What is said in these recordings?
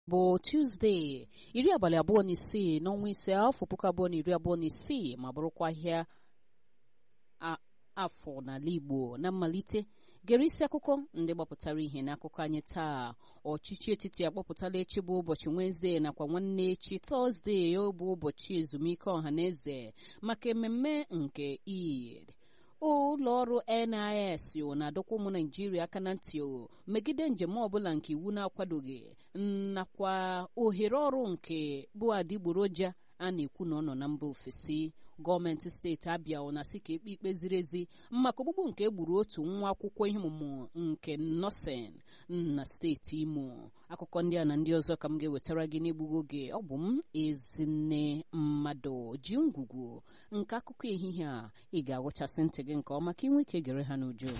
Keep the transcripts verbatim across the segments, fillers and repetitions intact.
bụ Tuzdee iri abalị abụọ na isii n'ọnwa ise afọ puku abụọ na iri abụọ na isii ma bụrụkwa ahịa afọ n'ala Igbo. Na mmalite gere isi akụkọ ndị gbapụtara ihe n'akụkọ anyị taa. Ọchịchị etiti akpọpụtala echi bụ ụbọchị Wenezdee nakwa nwanne echi Tọzdee bụ ụbọchị ezumike ọhaneze maka ememme nke Eid. Ụlọ ọrụ N I S na-adọkwa ụmụ Naịjirịa aka na ntị megide njem ọbụla nke iwu na-akwadoghị nakwa ohere ọrụ nke bụ adịgboroja a na-ekwu na ọ nọ na mba ofesi. Gọọmenti steeti Abịa na-asị ka ekpe ikpe ziri ezi maka ogbugbu nke egburu otu nwa akwụkwọ ihe ọmụmụ nke nọọsịn na steeti Imo. Akụkọ ndị a na ndị ọzọ ka m ga-ewetara gị n'egbughị oge. Ọ bụ m Ezinne Mmadụ ji ngwugwu nke akụkọ ehihie a. Ị ga-agụchasị ntị gị nke ọma ka inwe ike gere ha n'uju.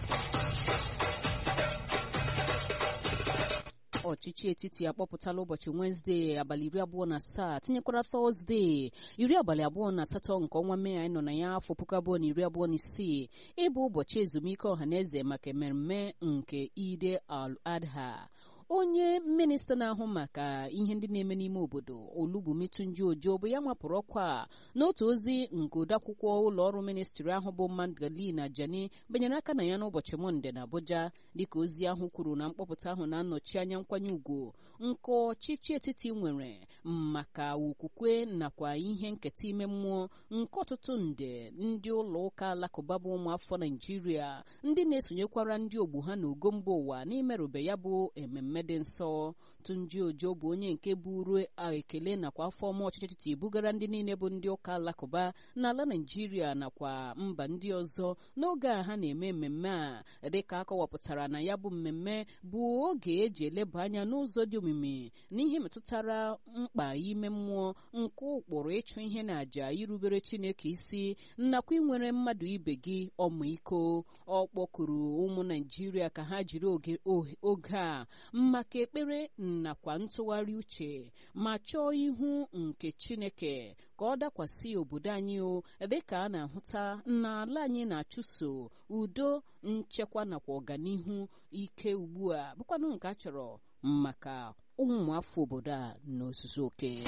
Ọchịchị etiti akpọpụtala ụbọchị Wenezdee abalị iri abụọ na asaa tinyekwara Tọzdee iri abalị abụọ na asatọ nke ọnwa Mee anyị nọ na ya afọ puku abụọ na iri abụọ na isii ịbụ ụbọchị ezumike ọhaneze maka mmemme nke Eid al-Adha. Onye minista na-ahụ maka ihe ndị na-eme n'ime obodo Olubumitunji Ojo bụ ya mapụrụ ọkwa n'otu ozi nke odeakwụkwọ ụlọ ọrụ ministri ahụ bụ Magdalene Ajani benyere aka na ya n'ụbọchị Mọnde na Abuja, dịka ozi ahụ kwuru na mkpọpụta ahụ na-anọchi anya nkwanye ùgwù nke ọchịchị etiti nwere maka okwukwe nakwa ihe nketa ime mmụọ nke ọtụtụ nde ndị ụlọ ụka alakụba bụ ụmụafọ Naịjirịa ndị na-esonyekwara ndị ogbu ha n'ogo mba ụwa n'imerube ya bụ ememme dị nsọ. Tunji Ojo bụ onye nke buru ekele nakwa afọ ọma ọchịchị etiti bugara ndị niile bụ ndị ụka alakụba n'ala Naịjirịa nakwa mba ndị ọzọ n'oge a ha na-eme mmemme a, dịka akọwapụtara na ya bụ mmemme bụ oge eji eleba anya n'ụzọ dị omimi n'ihe metụtara mkpa ime mmụọ nke ụkpụrụ ịchụ ihe na àjà irubere Chineke isi nakwa inwere mmadụ ibe gị ọmịiko. Ọ kpọkuru ụmụ Naịjirịa ka ha jiri oge a maka ekpere nakwa ntụgharị uche ma chọọ ihu nke Chineke ka ọ dakwasị obodo anyị o, dịka a na-ahụta n'ala anyị na-achụso udo, nchekwa nakwa ọganihu ike ugbu a bụkwanụ nke a chọrọ maka ụmụafọ obodo a n'ozuzu oke.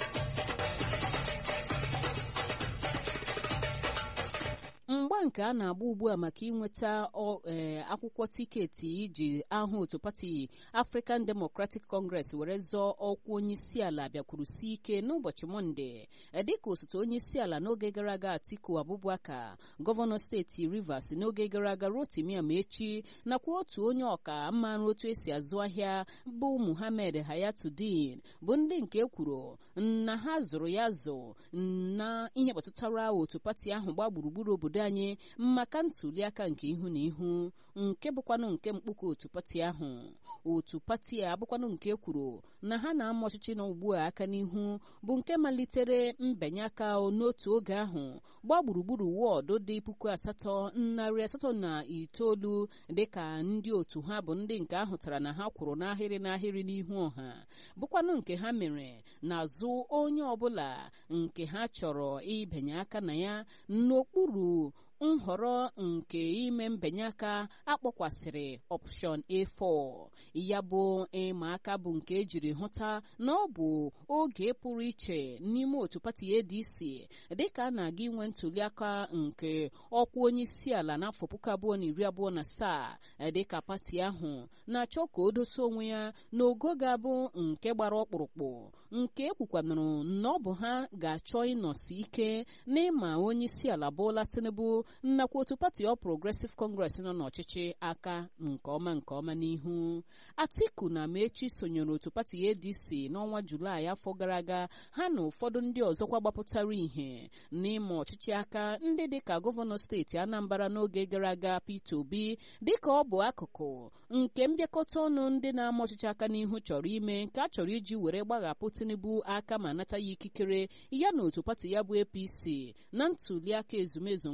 Mgba nke a na-agba ugbu a maka inweta akwụkwọ tiketi iji ahụ otu pati African Democratic Congress were zọọ ọkwa onye isi ala bịakwurusi ike n'ụbọchị Mọnde, dịka osote onye isi ala n'oge gara aga Atiku Abubakar, gọvanọ steeti Rivers n'oge gara aga Rotimi Amaechi nakwa otu onye ọka mara otu esi azụ ahịa bụ Muhammad Hayatuddin bụ ndị nke kwuru na ha zụrụ ya zụ na ihe gbasatara otu pati ahụ gba gburugburu obodo anyị maka ntuli aka nke ihu na ihu nke bụkwanụ nke mkpụkọ otu pati ahụ. Otu pati a bụkwanụ nke kwuru na ha na-ama ọchịchị na ugbu a aka n'ihu bụ nke malitere mbanye aka n'otu oge ahụ gba gburugburu wọdụ dị puku asatọ narị asatọ na itoolu, dịka ndị otu ha bụ ndị nke ahụtara na ha kwuru n'ahịrị n'ahịrị n'ihu ọha bụkwanụ nke ha mere n'azụ onye ọbụla nke ha chọrọ ibanye aka na ya n'okpuru nhọrọ nke ime mbanye aka akpọkwasịrị option A four. Ya bụ ịma aka bụ nke ejiri hụta na ọ bụ oge pụrụ iche n'ime otu pati A D C dịka a na-aga inwe ntuli aka nke ọkwa onye isi ala n'afọ puku abụọ na iri abụọ na asaa, dịka pati ahụ na-achọ ka o dosa onwe ya n'ogo ga-abụ nke gbara ọkpụrụkpụ nke ekwukwanụrụ na ọ bụ ha ga-achọ ịnọsi ike n'ịma onye isi ala Bola Tinubu nnakwa otu pati All Progressive Congress nọ n'ọchịchị aka nke ọma nke ọma n'ihu. Atiku na Amaechi sonyere otu pati A D C n'ọnwa Julaị afọ gara aga, ha na ụfọdụ ndị ọzọkwa gbapụtara ihe n'ịma ọchịchị aka ndị dịka gọvanọ steeti Anambra n'oge gara aga Peter Obi, dịka ọ bụ akụkụ nke mbịakọta ọnụ ndị na-ama ọchịchị aka n'ihu chọrọ ime nke a chọrọ iji were gbaghapụ Tinubu aka ma nata ya ikikere ya na otu pati ya bụ A P C na ntuli aka ezumezu nke afọ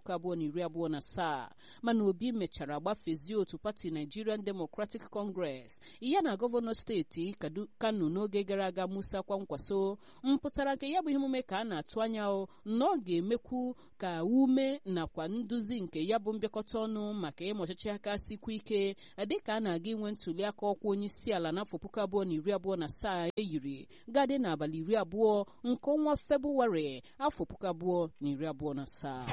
puku abụọ na iri abụọ na asaa mana Obi mechara gbafezie otu pati Nigerian Democratic Congress ya na gọvanọ steeti Kano n'oge gara aga Musa Kwankwaso. Mpụtara nke ya bụ ihe omume ka a na-atụ anya na ọ ga-emekwu ka ume nakwa nduzi nke ya bụ mbịakọta ọnụ maka ịma ọchịchị aka sikwa ike dịka a na-aga inwe ntuli aka ọkwa onye isi ala n'afọ puku abụọ na iri abụọ na asaa eyiri gadị n'abalị iri abụọ nke ọnwa Febụwarị afọ puku abụọ na iri abụọ na asaa.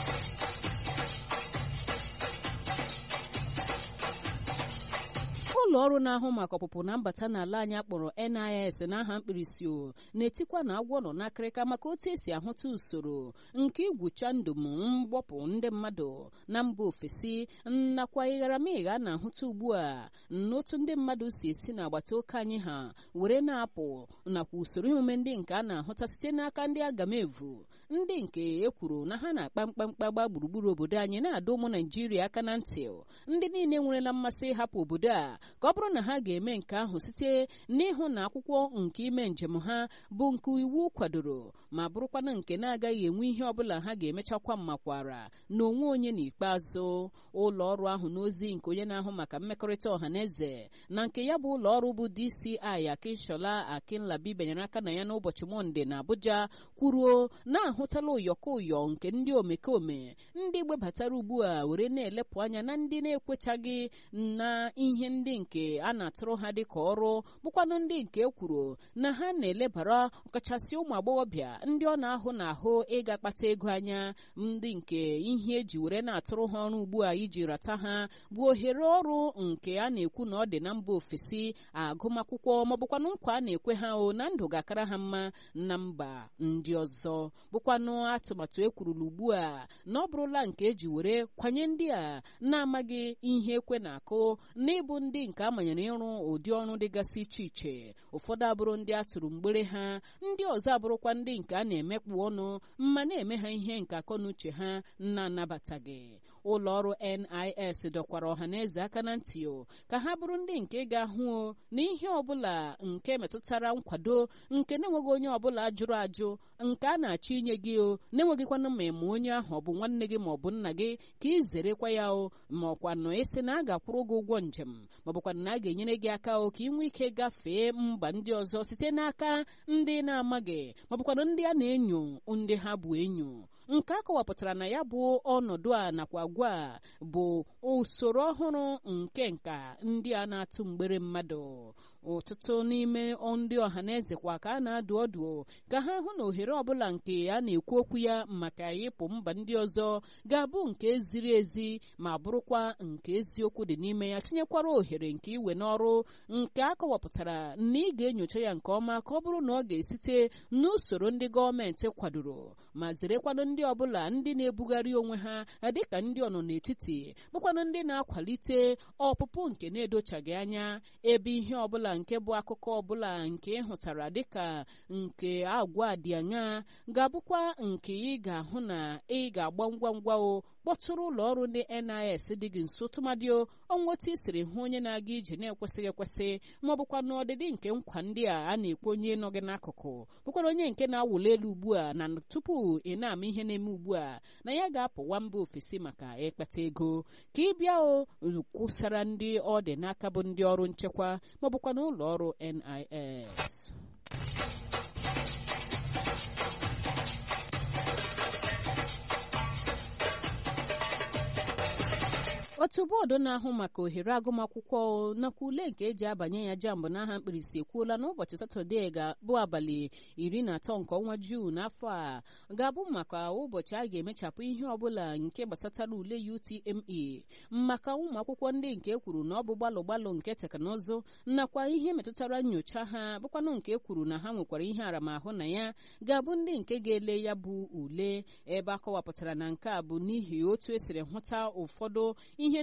ụlọ ọrụ na-ahụ maka ọpụpụ na mbata n'ala anyị akpọrọ N I S n'aha mkpirisi na-etikwa na agwọ nọ n'akịrịka maka otu esi ahụta usoro nke igwucha ndụm mgbọpụ ndị mmadụ na mba ofesi nakwa ịgharamịgha na-ahụta ugbu a n'otu ndị mmadụ si esi n'agbata oke anyị ha were na-apụ nakwa usoro emume ndị nke a na-ahụta site n'aka ndị agamevu ndị nke ekwuru na ha na-akpa mkpamkpa gba gburugburu obodo anyị na-adọ ụmụ Naijiria aka na ntị ndị niile nwerela mmasị ịhapụ obodo a ka ọ bụrụ na ha ga-eme nke ahụ site n'ịhụ na akwụkwọ nke ime njem ha bụ nke iwu kwadoro ma bụrụkwana nke na-agaghị enwe ihe ọbụla ha ga-emechakwa mmakwara n'onwe onye n'ikpeazụ. ụlọ ọrụ ahụ n'ozi nke onye na-ahụ maka mmekọrịta ọha na eze na nke ya bụ ụlọ ọrụ bụ D C I Akinshola Akinlabi benyere aka na ya n'ụbọchị Mọnde na Abuja kwuruo na-ahụtala ụyọkọ ụyọ nke ndị omekome ndị gbebatara ugbu a were na-elepụ anya na ndị na-ekwechaghị na ihe ndị nke a na-atụrụ ha dịka ọrụ bụkwanụ ndị nke ekwuru na ha na-elebara ọkachasị ụmụ agbọghọbịa ndị ọ na-ahụ n'ahụ ịga kpata ego anya ndị nke ihe eji were na-atụrụ ha ọrụ ugbu a iji rata ha bụ ohere ọrụ nke a na-ekwu na ọ dị na mba ofesi agụmakwụkwọ ma bụkwanụ nkwa a na-ekwe ha o na ndụ ga-akara ha mma na mba ndị ọzọ bụkwanụ atụmatụ ekwurula ugbu a na ọ bụrụla nke eji were kwanye ndị a na-amaghị ihe ekwe na-akụ n'ịbụ ndị nke amanyere ịrụ ụdị ọrụ dịgasị iche iche. ụfọdụ abụrụ ndị a tụrụ mgbere ha, ndị ọzọ abụrụkwa ndị nke a na-emekpu ọnụ ma na-eme ha ihe nke akọnuche ha na-anabataghị. ụlọ ọrụ N I S dọkwara ọhaneze aka na ntị ka ha bụrụ ndị nke ga-ahụ na ihe ọbụla nke metụtara nkwado nke na-enweghị onye ọbụla jụrụ ajụ nke a na-achọ inye gị o na-enweghịkwanụ ma eme onye ahụ ọ bụ nwanne gị ma ọ bụ nna gị ka ị zerekwa ya o ma ọkwa nọ esi na a ga-akwụrụ gị ụgwọ njem ma ọ bụkwa na a ga-enyere gị aka o ka ị nwee ike gafee mba ndị ọzọ site n'aka ndị na-amaghị ma ọ bụkwa ndị a na-enyo ndị ha bụ enyo. nke a kọwapụtara na ya bụ ọnọdụ a nakwa agwa a bụ usoro ọhụrụ nke nka ndị a na-atụ mgbere mmadụ. ọtụtụ n'ime ndị ọhaneze kwa ka a na-adụ ọdụ ka ha hụ na ohere ọbụla nke a na-ekwu okwu ya maka ịpụ mba ndị ọzọ ga-abụ nke ziri ezi ma bụrụkwa nke eziokwu dị n'ime ya, tinyekwara ohere nke iwe n'ọrụ nke a kọwapụtara na ị ga-enyocha ya nke ọma ka ọ bụrụ na ọ ga-esite n'usoro ndị gọọmenti kwadoro ma zerekwanụ ndị ọbụla ndị na-ebugharị onwe ha dịka ndị ọnọ n'etiti bụkwanụ ndị na-akwalite ọpụpụ nke na-edochaghị anya ebe ihe ọbụla nke bụ akụkọ ọbụla nke ị hụtara dịka nke agwa dị anya ga-abụkwa nke ị ga-ahụ na ị ga-agba ngwa ngwa o kpọtụrụ ụlọ ọrụ ndị N I S dị gị nso tụmadị onweta isiri hụ onye na-aga ije na-ekwesịghị ekwesị ma ọ bụkwa n'ọdịdị nke nkwa ndị a a na-ekwu onye nọ gị n'akụkụ bụkwara onye nke na-awụli elu ugbu a na tupu ị na-ama ihe na-eme ugbu a na ya ga-apụwa mba ofesi maka ịkpata ego ka ị bịa o kwụsara ndị ọ dị n'aka bụ ndị ọrụ nchekwa ma ọ bụkwa n'ụlọ ọrụ N I S. otu bọọdụ na-ahụ maka ohere agụmakwụkwọ nakwa ule nke eji abanye ya jamb n'aha mkpirisi ekwuola n'ụbọchị Satọde ga-abụ abalị iri na atọ nke ọnwa Juun n'afọ a ga-abụ maka ụbọchị a ga-emechapụ ihe ọbụla nke gbasatara ule U T M E maka ụmụ akwụkwọ ndị nke ekwuru na ọ bụ gbalụ gbalụ nke teknụzụ nakwa ihe metụtara nyocha ha bụkwanụ nke ekwuru na ha nwekwara ihe aramahụ na ya ga-abụ ndị nke ga-ele ya bụ ule ebe a kọwapụtara na nke a bụ n'ihi otu esiri hụta ụfọdụ ihe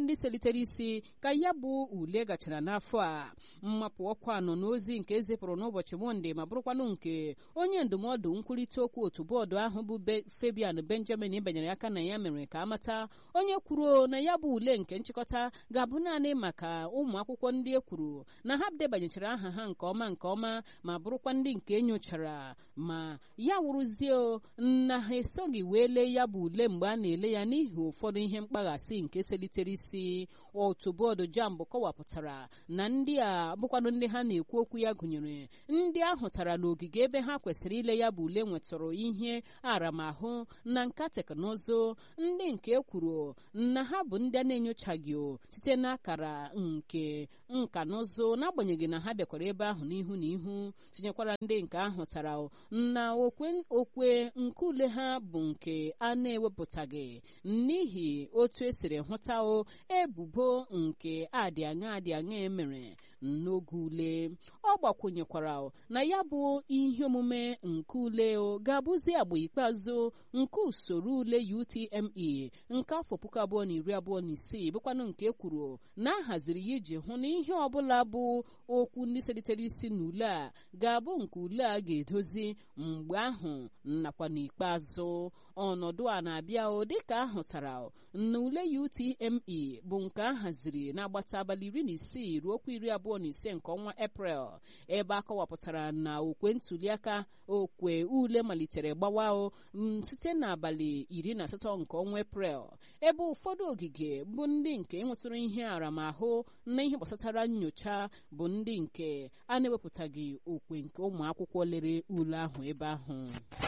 ndị selitere isi ka ya bụ ule gachara n'afọ a. Mmapụ ọkwa nọ n'ozi nke ezipụrụ n'ụbọchị Mọnde ma bụrụkwanụ nke onye ndụmọdụ nkwurịta okwu otu bọọdụ ahụ bụ Fabian Benjamin banyere aka na ya mere ka amata. Onye kwuru na ya bụ ule nke nchịkọta ga-abụ naanị maka ụmụ akwụkwọ ndị e kwuru na ha debanyechara aha ha nke ọma nke ọma ma bụrụkwa ndị nke enyochara ma ya wụrụzie na ha esoghị wee lee ya bụ ule mgbe a na-ele ya n'ihi ụfọdụ ihe mkpaghasị nke selitere isi. Otu bọọdụ JAMB kọwapụtara na ndị a bụkwanụ ndị ha na-ekwu okwu ya gụnyere ndị ahụtara n'ogige ebe ha kwesịrị ile ya bụ ule nwetụrụ ihe aramahụ na nka teknụzụ, ndị nke e kwuru na ha bụ ndị a na-enyochaghị site n'akara nke nka na ụzụ n'agbanyeghị na ha bịakwara ebe ahụ n'ihu na ihu, tinyekwara ndị nke ahụtara na okwe okwe nke ule ha bụ nke a na-ewepụtaghị n'ihi otu esiri hụta ebubo nke adị aṅa adị aṅa emere n'oge ule. Ọ gbakwunyekwara na ya bụ ihe omume nke ule ga-abụzi agba ikpeazụ nke usoro ule U T M E nke afọ puku abụọ na iri abụọ na isii bụkwanụ nke ekwuru na ahaziri ya iji hụ na ihe ọbụla bụ okwu ndị selitere isi n'ule a ga-abụ nke ule a ga-edozi mgbe ahụ nakwa n'ikpeazụ. Ọnọdụ a na-abịa dịka ahụtara na ule U T M E bụ nke a haziri n'agbata abalị iri na isii ruo kwa iri abụọ na ise nke ọnwa Eprel, ebe a kọwapụtara na okwe ntuliaka okwe ule malitere gbawa site n'abalị iri na asatọ nke ọnwa Eprel, ebe ụfọdụ ogige bụ ndị nke enwetụrụ ihe aramahụ na ihe gbasatara nyocha bụ ndị nke a na-ewepụtaghị okwe nke ụmụ akwụkwọ lere ule ahụ ebe ahụ.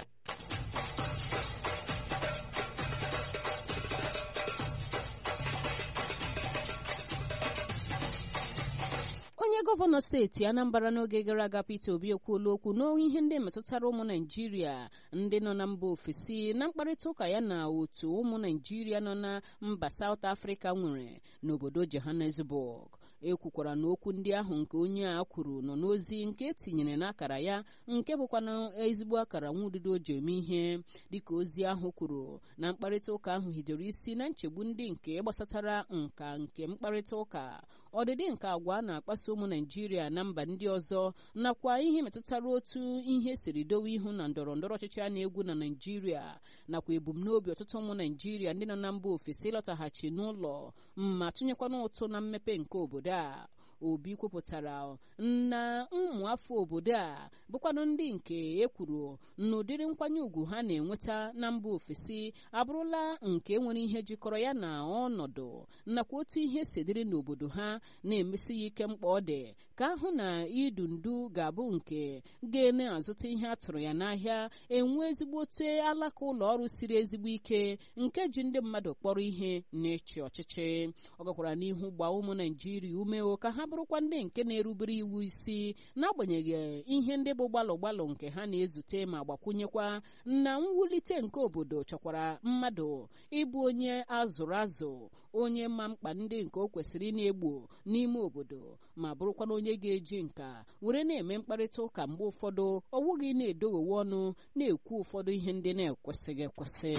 Onye gọvanọ steeti Anambra n'oge gara aga Peter Obi ekwuola okwu n'ihe ndị metụtara ụmụ Naịjirịa ndị nọ na mba ofesi na mkparịta ụka ya na otu ụmụ Naịjirịa nọ na mba South Africa nwere n'obodo Johannesburg. Ekwukwara n'okwu ndị ahụ nke onye a kwuru nọ n'ozi nke etinyere n'akara ya nke bụkwa na ezigbo akara nwududo o ji eme ihe. Dịka ozi ahụ kwuru na mkparịta ụka ahụ hidoro isi na nchegbu ndị nke gbasatara nka nke mkparịta ụka, ọdịdị nke agwa na-akpaso ụmụ Naịjirịa na mba ndị ọzọ nakwa ihe metụtara otu ihe siri dowe ihu na ndọrọ ndọrọ ọchịchị a na-egwu na Naịjirịa nakwa ebumnobi ọtụtụ ụmụ Naịjirịa ndị nọ na mba ofesi lọtaghachi n'ụlọ ma tụnyekwana ụtụ na mmepe nke obodo a. Obi kwupụtara na ụmụ afọ obodo a bụkwanụ ndị nke ekwuru n'ụdịrị nkwanye ùgwù ha na-enweta na mba ofesi abụrụla nke nwere ihe jikọrọ ya na ọnọdụ nakwa otu ihe si dịrị n'obodo ha, na-emesi ya ike mkpa ọ dị ka ahụ na idu ndu ga-abụ nke ga-na-azụta ihe a tụrụ ya n'ahịa, enwe ezigbo otu alaka ụlọ ọrụ siri ezigbo ike nke ji ndị mmadụ kpọrọ ihe na-echi ọchịchị. Ọ gakwara n'ihu gbaa ụmụ Naịjirịa ume ka ha bụrụkwa ndị nke na-erubere iwu isi n'agbanyeghị ihe ndị bụ gbalụ gbalụ nke ha na-ezute, ma gbakwunyekwa na mwulite nke obodo chọkwara mmadụ ịbụ onye azụrụ azụ, onye ma mkpa ndị nke o kwesịrị na-egbo n'ime obodo, ma bụrụkwa na onye ga-eji nka were na-eme mkparịta ụka mgbe ụfọdụ ọwụghị na-edoghewe ọnụ na-ekwu ụfọdụ ihe ndị na-ekwesịghị ekwesị.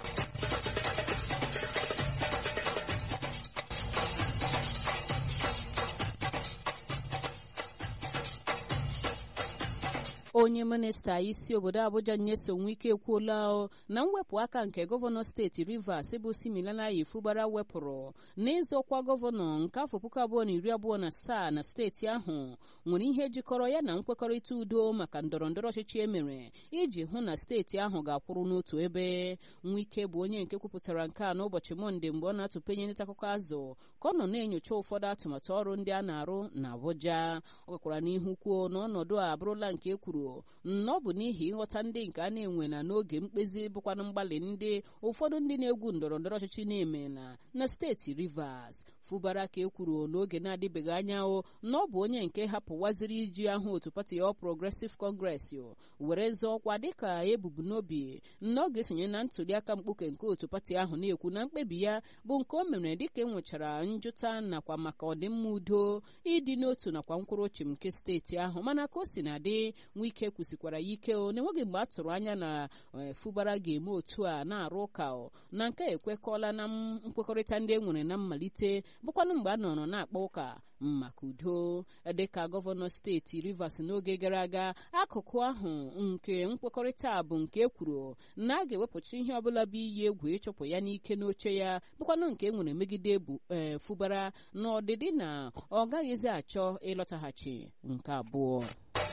Onye minista isi obodo Abuja Nyesom Wike ekwuola na mwepụ aka nke gọvanọ steeti Rivers bụ Siminalayi Fubara wepụrụ n'ịzọkwa gọvanọ nke afọ puku abụọ na iri abụọ na asaa na steeti ahụ nwere ihe jikọrọ ya na nkwekọrịta udo maka ndọrọ ndọrọ ọchịchị emere iji hụ na steeti ahụ ga-akwụrụ n'otu ebe. Wike bụ onye nke kwupụtara nke a n'ụbọchị Mọnde mgbe ọ na-atụpenye nta akụkọ azụ ka ọ nọ na-enyocha ụfọdụ atụmatụ ọrụ ndị a na-arụ na Abuja. Ọ gakwara n'ihu kwuo na ọnọdụ a abụrụla nke ekwuru na ọ bụ n'ihi ịghọta ndị nke a na-enwe na n'oge mkpezi bụkwana mgbalị ndị ụfọdụ ndị na-egwu ndọrọ ndọrọ ọchịchị na-eme na na steeti Rivers. Fubara ka e kwuru n'oge na-adịbeghị anya o na ọ bụ onye nke hapụwaziri iji ahụ otu pati All Progressive Congress were zọọ ọkwa dịka ebubu n'obi na ọ ga-esonye na ntụliaka mkpuke nke otu pati ahụ, na-ekwu na mkpebi ya bụ nke o mere dịka enwechara njụta nakwa maka ọdịmma udo, ịdị n'otu nakwa mkpụrụochi nke steeti ahụ. Mana ka o si na-adị, Wike kwụsịkwara ya ike o na-enweghị mgbe a tụrụ anya na Fubara ga-eme otu a na-arụ ụka na nke ekwekọọla na nkwekọrịta ndị e nwere na mmalite, bụkwanụ mgbe a nọrọ na-akpa ụka maka udo. Dịka gọvanọ steeti Rivers n'oge gara aga, akụkụ ahụ nke nkwekọrịta bụ nke e kwuru na a ga-ewepụcha ihe ọbụla bụ iyi egwu ịchụpụ ya n'ike n'oche ya, bụkwanụ nke e nwere megide bụ ee Fubara n'ọdịdị na ọ gaghịzi achọ ịlọtaghachi nke abụọ.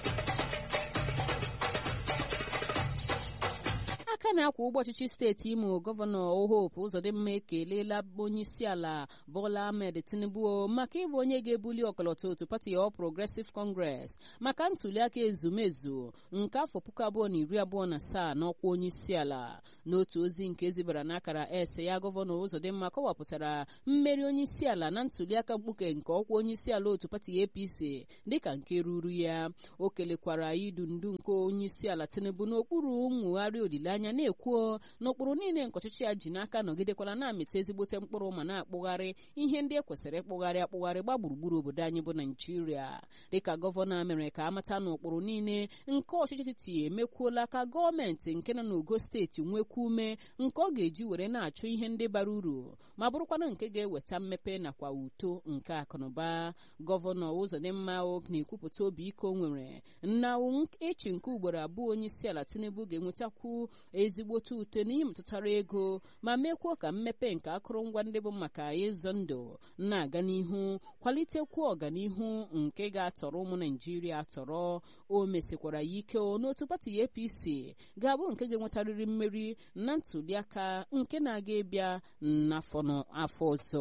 aka na-akwa ụgbọ ọchịchị steeti Imo, gọvanọ Hope Uzodimma ekelela onye isi ala Bola Ahmed Tinubu maka ịbụ onye ga-ebuli ọkọlọtọ otu pati All Progressive Congress maka ntụliaka ezumezu nke afọ puku abụọ na iri abụọ na asaa n'ọkwa onye isi ala. N'otu ozi nke ezibara n'akara S ya, gọvanọ Uzodimma kọwapụtara mmeri onye isi ala na ntụliaka mkpuke nke ọkwa onye isi ala otu pati A P C dịka nke ruru ya. O kelekwara idu ndu nke onye isi ala Tinubu n'okpuru nwegharị olileanya, na-ekwu n'okpuru niile nke ọchịchị ya ji n'aka nọgidekwala na-amịta ezigbote mkpụrụ ma na-akpụgharị ihe ndị e kwesịrị ịkpụgharị akpụgharị gba gburugburu obodo anyị bụ Naijiria. Dịka gọvanọ mere ka amata n'okpuru niile nke ọchịchị etiti emekwuola ka gọọmenti nke nọ n'ogo steeti nwekwa ume nke ọ ga-eji were na-achụ ihe ndị bara uru ma bụrụkwanụ nke ga-eweta mmepe nakwa uto nke akụnụba. Gọvanọ Uzodimma na-ekwupụta obi ike o nwere na echi nke ugboro abụọ onye isi ala Tinubu ga-enwetakwu ezigbote uto n'ihe metụtara ego ma mekwuo ka mmepe nke akụrụngwa ndị bụ maka ịzọ ndụ na-aga n'ihu, kwalitekwu ọganihu nke ga-atọrọ ụmụ Naijiria atọrọ. O mesikwara ya ike n'otu pati A P C ga-abụ nke ga-enwetarịrị mmeri na ntụliaka nke na-aga ịbịa n'afọ n'afọ ọzọ.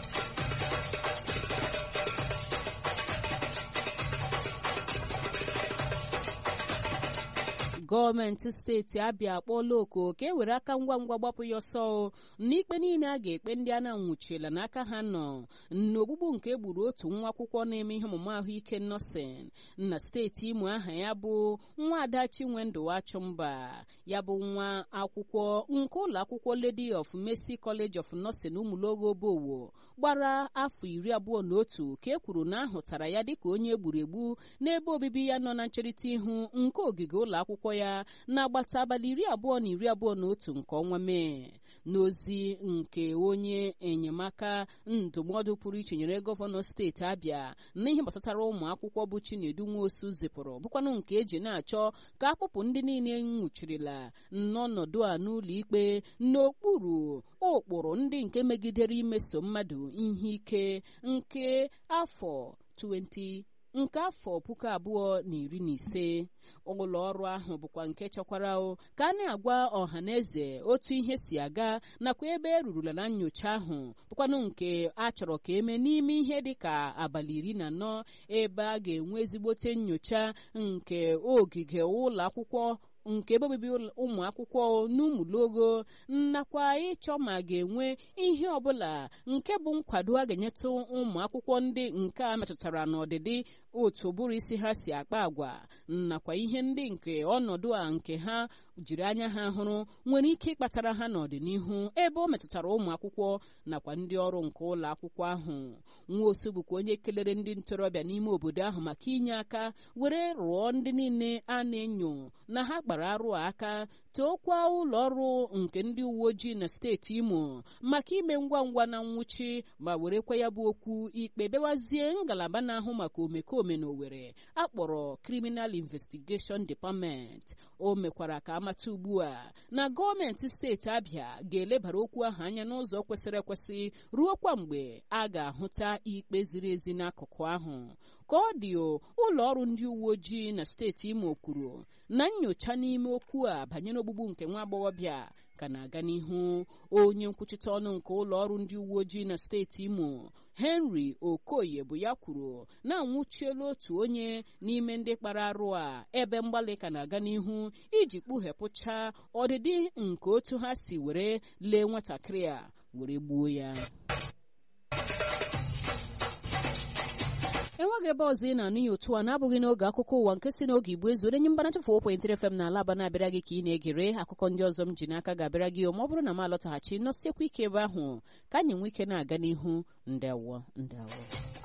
Gọọmenti steeti Abịa akpọọla oku ka e were aka ngwa ngwa gbapụ ya ọsọ n'ikpe niile a ga-ekpe ndị a na-anwụchiela n'aka ha nọ n'ogbugbu nke egburu otu nwa akwụkwọ na-eme ihe ọmụmụ ahụike nọọsịn na steeti Imo. Aha ya bụ nwa Ada Chinwendu Achụmba. Ya bụ nwa akwụkwọ nke ụlọ akwụkwọ Lady of Mercy College of Nursing Umulogo Obowo gbara afọ iri abụọ na otu ka e kwuru na ahụtara ya dịka onye egburu egbu n'ebe obibi ya nọ na ncherịta ihu nke ogige ụlọ akwụkwọ ya n'agbata abalị iri abụọ na iri abụọ na otu nke ọnwa Mee. N'ozi nke onye enyemaka ndụmọdụ pụrụ iche nyere gọvanọ steeti Abịa n'ihe gbasatara ụmụ akwụkwọ bụ Chinedu Nwosu zipụrụ bụkwanụ nke eji na-achọ ka akpụpụ ndị niile nwụchirila n'ọnọdụ a n'ụlọ ikpe n'okpuru ụkpụrụ ndị nke megidere imeso mmadụ ihe ike nke afọ nke afọ puku abụọ na iri na ise. Ụlọ ọrụ ahụ bụkwa nke chọkwara ka a na-agwa ọha na eze otu ihe si aga nakwa ebe erurula na nnyocha ahụ, bụkwanụ nke a chọrọ ka eme n'ime ihe dịka abalị iri na anọ ebe a ga-enwe ezigbote nnyocha nke ogige ụlọ akwụkwọ nke ebe obibi ụmụ akwụkwọ n'Umulogo nakwa ịchọ ma ga-enwe ihe ọbụla nke bụ nkwado a ga-enyetụ ụmụ akwụkwọ ndị nke a metụtara n'ọdịdị otu ụbụrụ isi ha si akpa agwa nakwa ihe ndị nke ọnọdụ a nke ha jiri anya ha hụrụ nwere ike ịkpatara ha n'ọdịnihu ebe ọ metụtara ụmụ akwụkwọ nakwa ndị ọrụ nke ụlọ akwụkwọ ahụ. Nwosu bụkwa onye kelere ndị ntorobịa n'ime obodo ahụ maka inye aka were rụọ ndị niile a na-enyo na ha kpara arụ aka, tookwa ụlọ ọrụ nke ndị uwe ojii na steeti Imo maka ime ngwa ngwa na nwụchi ma werekwa ya bụ okwu ikpe bewazie ngalaba na-ahụ maka omekome na Owerri akpọrọ Criminal Investigation Department. O mekwara ka amata ugbu a na gọọmenti steeti Abịa ga-elebara okwu ahụ anya n'ụzọ kwesịrị ekwesị ruo kwa mgbe a ga-ahụta ikpe ziri ezi n'akụkụ ahụ. Ka ọ dị ụlọ ọrụ ndị uwe ojii na steeti Imo kwuru na nnyocha n'ime okwu a banyere ogbugbu nke nwa agbọghọbịa ka na-aga n'ihu. Onye nkwuchite ọnụ nke ụlọ ọrụ ndị uwe ojii na steeti Imo, Henry Okoye, bụ ya kwuru na anwụchiela otu onye n'ime ndị kpara arụ a ebe mgbalị ka na-aga n'ihu iji kpughepụcha ọdịdị nke otu ha si were lee nwatakịrị a were gbuo ya. enweghị ebe ọzọ ị na-anụ ya otu a na-abụghị n'oge akụkọ ụwa nke si n'oge igbo ezu onye mbana chefu four point three F M na ala aba na-abịara gị ka ị na-egere akụkọ ndị ọzọ m ji n'aka ga-abịara gị ma ọ bụrụ na m alọtaghachi nọsiekwa ike ebe ahụ ka anyị nwee ike na-aga n'ihu. Ndewo ndewo.